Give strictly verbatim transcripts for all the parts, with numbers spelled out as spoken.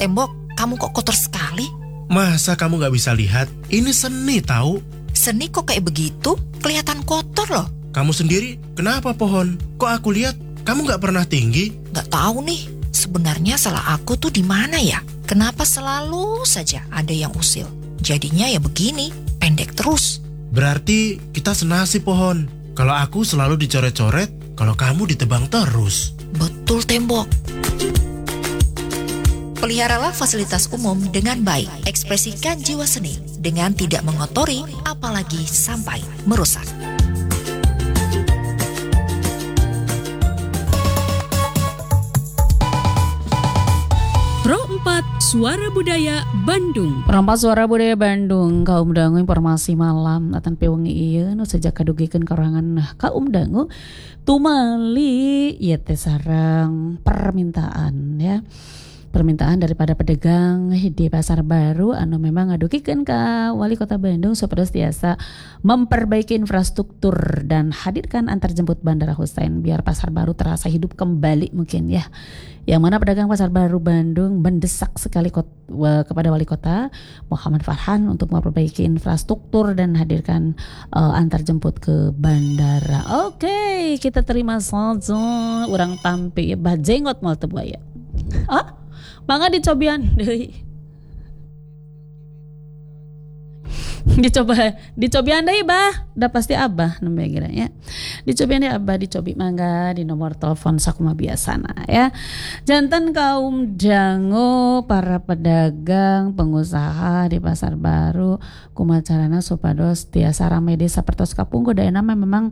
tembok, kamu kok kotor sekali? Masa kamu gak bisa lihat? Ini seni tahu. Seni kok kayak begitu? Kelihatan kotor loh. Kamu sendiri, kenapa pohon? Kok aku lihat kamu gak pernah tinggi? Gak tahu nih, sebenarnya salah aku tuh di mana ya? Kenapa selalu saja ada yang usil? Jadinya ya begini, pendek terus. Berarti kita senasib pohon. Kalau aku selalu dicoret-coret, kalau kamu ditebang terus. Betul tembok. Peliharalah fasilitas umum dengan baik. Ekspresikan jiwa seni dengan tidak mengotori, apalagi sampai merusak. Pro empat Suara Budaya Bandung. Pro empat Suara Budaya Bandung. Kaum dangu informasi malam atan pewengi ieu nu sejak kadugikeun karangan nah kaum dangu tumali ieu teh sareng permintaan ya. Permintaan daripada pedagang di Pasar Baru anu memang ngadukikeun ka Wali Kota Bandung sapertos tiasa memperbaiki infrastruktur dan hadirkan antarjemput Bandara Hussein biar Pasar Baru terasa hidup kembali mungkin ya. Yang mana pedagang Pasar Baru Bandung mendesak sekali kot, w, kepada Wali Kota Muhammad Farhan untuk memperbaiki infrastruktur dan hadirkan uh, antarjemput ke bandara. Oke, okay, kita terima saja urang tampi bajengot moal teu buaya. Ah? Mangga dicobian deui. Dicoba, dicobian deui bah, da pasti abah nembe kira ya. Dicobian deui abah dicobi mangga di nomor telepon sakumaha biasana ya. Janten kaum dangu para pedagang, pengusaha di Pasar Baru kumaha carana supados tiasa rame desa sapertos kapungkur daerah memang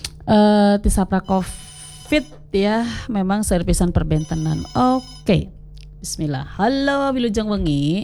eh tisapra Covid ya, memang servisan perbentenan. Oke. Okay. Bismillah. Halo Wilujeng Wengi.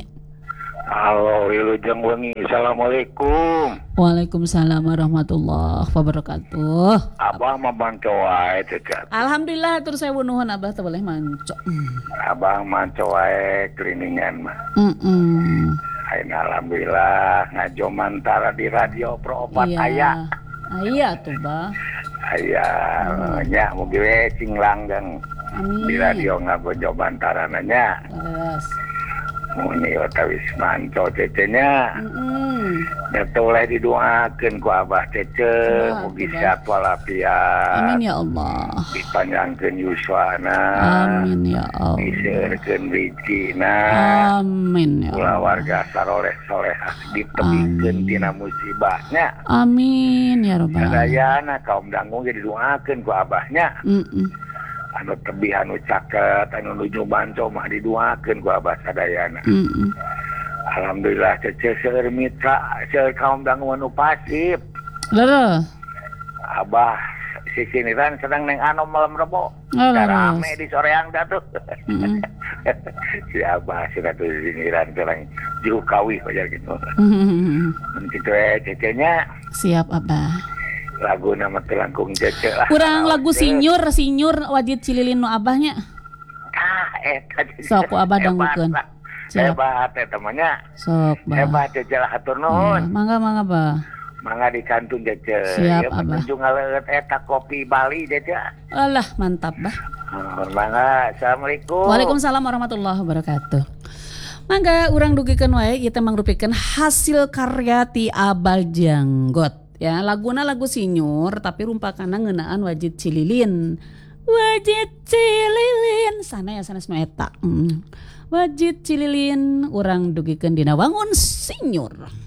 Halo Wilujeng Wengi. Assalamualaikum. Waalaikumsalam warahmatullahi wabarakatuh. Abah mah manco wae cecat. Alhamdulillah tur sewu nuhun abah teu boleh manco. Abah manco wae kliningan mah. Heeh. Ayeuna alhamdulillah ngajo mantara di radio Pro Opat aya. Aya tuh bah. Aya nya mugi we cinglang dan Amin. Di radio ngabojo bantarananya. Terus. Muni otawis manco cecenya. Heeh. Datoleh didoakeun ku Abah Cece mugi sehat walafiat. Amin ya Allah. Dipanjangkeun yuswana. Amin ya Allah. Diseurkeun rizkina. Amin ya Allah. Ulah warga saroleh solehah ditebikeun tina musibahnya. Amin ya rabbal alamin. Sadayana kaum dangu ge didoakeun ku abahnya. Heeh. Anu tebih anu caket anu nuju banco mah didoakeun ku abah sadayana. Heeh. Alhamdulillah cece seueur mitra seueur kaum dangu anu pasif. Leureun. Abah sisiniran sedang neng anom malam rebo. Rame di soreang da tuh. Heeh. Si abah sira tuh sisiniran sedang jauh kawih aja gitu. Heeh. Mun kitu we cecenya siap abah. Lagu nama telangkung cece lah. Kurang lagu sinyur sinyur wajib cililin nu abahnya. Ah eta sok ku abah dangukeun. Hebat eta mah nya. Sok bah. Hebat cece lah hatur nuhun. Mangga mangga bah. Mangga dikantun cece. Siap ya, abah. Penunjuk ngaleut eta kopi Bali cece. Alah mantap bah. Oh, mangga. Assalamualaikum. Waalaikumsalam warahmatullahi wabarakatuh. Mangga urang dugikeun wae ieu teh mangrupikeun hasil karya ti Abah Janggot. Ya, laguna lagu sinyur tapi rumpakana ngeunaan wajib cililin. Wajib cililin sana ya sanes nu eta. Hmm. Wajib cililin urang dugikeun dina wangun sinyur.